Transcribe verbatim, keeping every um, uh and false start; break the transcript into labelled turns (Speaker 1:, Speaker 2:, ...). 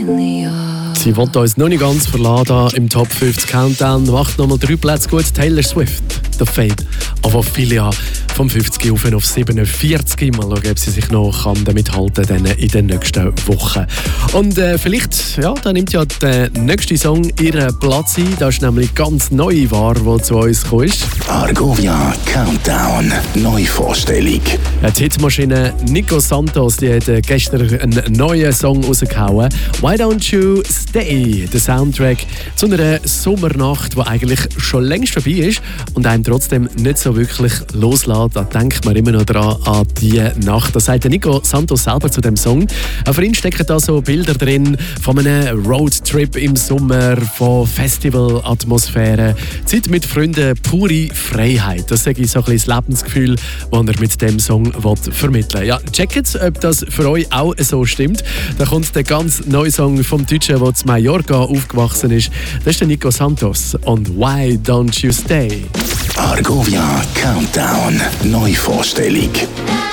Speaker 1: Sie wollte uns noch nicht ganz verlassen im Top fünfzig Countdown. Macht nochmal drei Plätze gut. Taylor Swift, The Fade. Aber Filia vom fünfzig auf auf siebenundvierzig. Mal schauen, ob sie sich noch kann damit halten kann in den nächsten Wochen. Und äh, vielleicht, ja, da nimmt ja der nächste Song ihren Platz ein. Das ist nämlich ganz neu war, der zu uns gekommen ist.
Speaker 2: Argovia Countdown Neuvorstellung.
Speaker 1: Ja, die Hitmaschine Nico Santos, die hat gestern einen neuen Song rausgehauen. Why Don't You Stay? Der Soundtrack zu einer Sommernacht, die eigentlich schon längst vorbei ist und einem trotzdem nicht so wirklich loslässt. Da denkt man immer noch dran an diese Nacht. Das sagt Nico Santos selber zu dem Song. Auch für ihn stecken da so Bilder drin von einem Roadtrip im Sommer, von Festivalatmosphäre, Zeit mit Freunden, pure Freiheit. Das sage ich so ein bisschen das Lebensgefühl, das er mit dem Song vermitteln will. Ja, checkt, ob das für euch auch so stimmt. Da kommt der ganz neue Song vom Deutschen, der zu Mallorca aufgewachsen ist. Das ist der Nico Santos und Why Don't You Stay?
Speaker 2: Argovia Countdown Neuvorstellung.